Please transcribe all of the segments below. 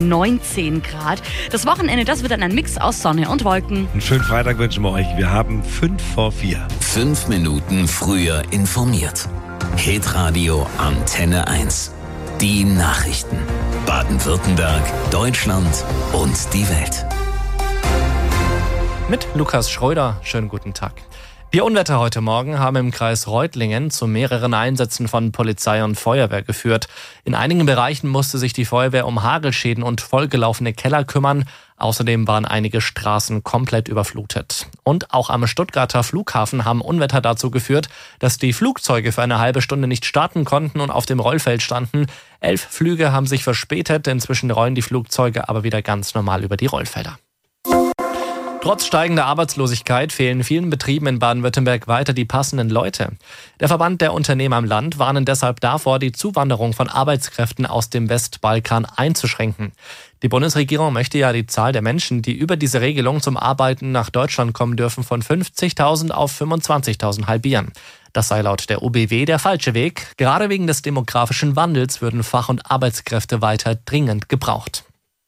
19 Grad. Das Wochenende, das wird dann ein Mix aus Sonne und Wolken. Einen schönen Freitag wünschen wir euch. Wir haben 5:04. 5 Minuten früher informiert. Hitradio Antenne 1. Die Nachrichten. Baden-Württemberg, Deutschland und die Welt. Mit Lukas Schröder. Schönen guten Tag. Die Unwetter heute Morgen haben im Kreis Reutlingen zu mehreren Einsätzen von Polizei und Feuerwehr geführt. In einigen Bereichen musste sich die Feuerwehr um Hagelschäden und vollgelaufene Keller kümmern. Außerdem waren einige Straßen komplett überflutet. Und auch am Stuttgarter Flughafen haben Unwetter dazu geführt, dass die Flugzeuge für eine halbe Stunde nicht starten konnten und auf dem Rollfeld standen. 11 Flüge haben sich verspätet. Inzwischen rollen die Flugzeuge aber wieder ganz normal über die Rollfelder. Trotz steigender Arbeitslosigkeit fehlen vielen Betrieben in Baden-Württemberg weiter die passenden Leute. Der Verband der Unternehmer im Land warnen deshalb davor, die Zuwanderung von Arbeitskräften aus dem Westbalkan einzuschränken. Die Bundesregierung möchte ja die Zahl der Menschen, die über diese Regelung zum Arbeiten nach Deutschland kommen dürfen, von 50.000 auf 25.000 halbieren. Das sei laut der OBW der falsche Weg. Gerade wegen des demografischen Wandels würden Fach- und Arbeitskräfte weiter dringend gebraucht.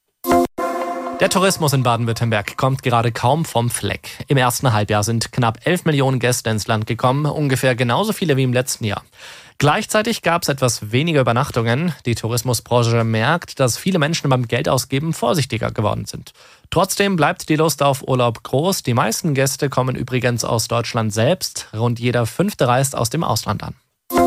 Der Tourismus in Baden-Württemberg kommt gerade kaum vom Fleck. Im ersten Halbjahr sind knapp 11 Millionen Gäste ins Land gekommen, ungefähr genauso viele wie im letzten Jahr. Gleichzeitig gab es etwas weniger Übernachtungen. Die Tourismusbranche merkt, dass viele Menschen beim Geldausgeben vorsichtiger geworden sind. Trotzdem bleibt die Lust auf Urlaub groß. Die meisten Gäste kommen übrigens aus Deutschland selbst. Rund jeder 5. reist aus dem Ausland an.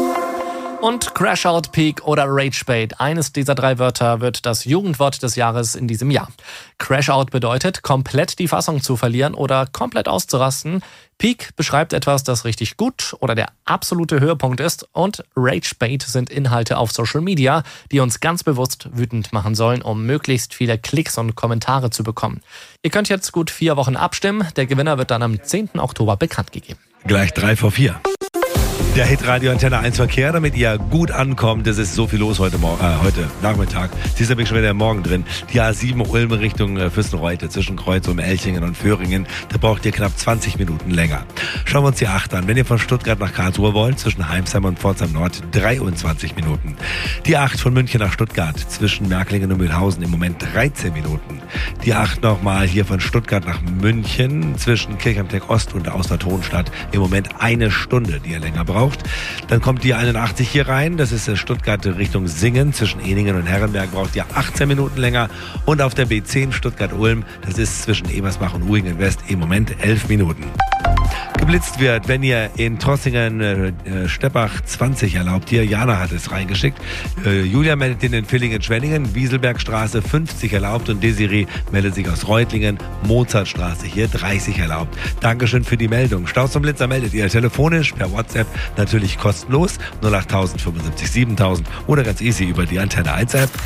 Und Crashout, Peak oder Ragebait. Eines dieser 3 Wörter wird das Jugendwort des Jahres in diesem Jahr. Crashout bedeutet, komplett die Fassung zu verlieren oder komplett auszurasten. Peak beschreibt etwas, das richtig gut oder der absolute Höhepunkt ist. Und Ragebait sind Inhalte auf Social Media, die uns ganz bewusst wütend machen sollen, um möglichst viele Klicks und Kommentare zu bekommen. Ihr könnt jetzt gut 4 Wochen abstimmen. Der Gewinner wird dann am 10. Oktober bekannt gegeben. Gleich 3:04. Der Hitradio Antenne 1 Verkehr, damit ihr gut ankommt. Es ist so viel los heute Nachmittag. Siehst du, bin ich schon wieder Morgen drin. Die A7 Ulm Richtung Füssenreute zwischen Kreuzum, Elchingen und Föhringen. Da braucht ihr knapp 20 Minuten länger. Schauen wir uns die 8 an. Wenn ihr von Stuttgart nach Karlsruhe wollt, zwischen Heimsheim und Pforzheim Nord 23 Minuten. Die 8 von München nach Stuttgart zwischen Märklingen und Mühlhausen im Moment 13 Minuten. Die 8 nochmal hier von Stuttgart nach München zwischen Kirchheim-Tech Ost und Außer-Tonstadt im Moment 1 Stunde, die ihr länger braucht. Dann kommt die 81 hier rein, das ist Stuttgart Richtung Singen, zwischen Eningen und Herrenberg braucht ihr 18 Minuten länger und auf der B10 Stuttgart-Ulm, das ist zwischen Ebersbach und Uhingen West im Moment 11 Minuten. Geblitzt wird, wenn ihr in Trossingen Steppach 20 erlaubt. Hier, Jana hat es reingeschickt. Julia meldet in Villingen-Schwenningen, Wieselbergstraße 50 erlaubt und Desiree meldet sich aus Reutlingen, Mozartstraße hier 30 erlaubt. Dankeschön für die Meldung. Staus zum Blitzer meldet ihr telefonisch, per WhatsApp, natürlich kostenlos, 08000 75 7000 oder ganz easy über die Antenne 1 App.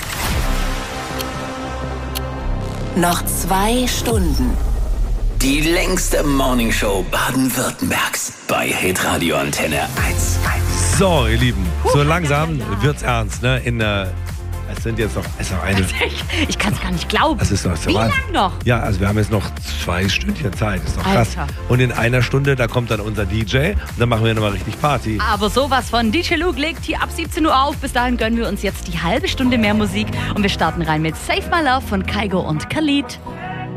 Noch 2 Stunden. Die längste Morningshow Baden-Württembergs bei Hitradio Antenne 1. So, ihr Lieben, so langsam wird's ernst, ne? Es sind jetzt noch eine. Ich kann es gar nicht glauben. Das ist noch so. Wie lange noch? Ja, also wir haben jetzt noch 2 Stündchen Zeit. Das ist doch krass. Alter. Und in 1 Stunde, da kommt dann unser DJ und dann machen wir nochmal richtig Party. Aber sowas von. DJ Luke legt hier ab 17 Uhr auf. Bis dahin gönnen wir uns jetzt die halbe Stunde mehr Musik. Und wir starten rein mit Save My Love von Kygo und Khalid.